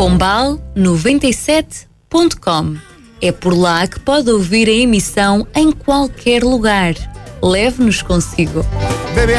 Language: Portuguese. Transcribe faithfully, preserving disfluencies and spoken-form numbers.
pombal noventa e sete ponto com. É por lá que pode ouvir a emissão em qualquer lugar. Leve-nos consigo.